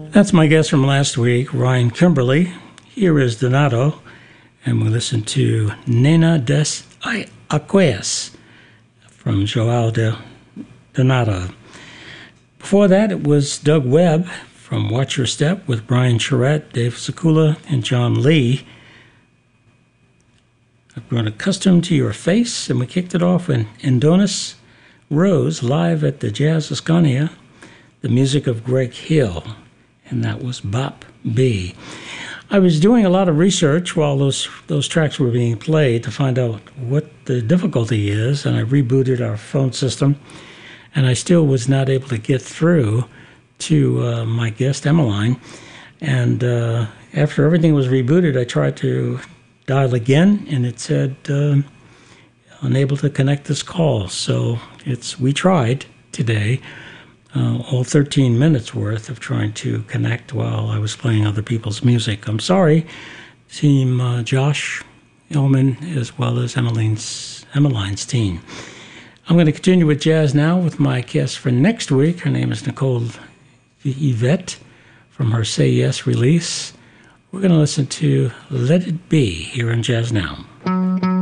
That's my guest from last week, Ryan Kimberly. Here is Donato, and we listen to Nena des Aquas from Joao de Donato. Before that, it was Doug Webb from Watch Your Step with Brian Charette, Dave Sekula, and John Lee. I've grown accustomed to your face, and we kicked it off with Indonis Rose live at the Jazz Ascania, the music of Greg Hill, and that was Bop B. I was doing a lot of research while those tracks were being played to find out what the difficulty is, and I rebooted our phone system, and I still was not able to get through to my guest, Emmeline. And after everything was rebooted, I tried to dial again, and it said unable to connect this call. So we tried today, all 13 minutes worth of trying to connect while I was playing other people's music. I'm sorry, Team Josh Illman, as well as Emmeline's team. I'm going to continue with jazz now with my guest for next week. Her name is Nicole Yvette from her Say Yes release. We're going to listen to Let It Be here in Jazz Now.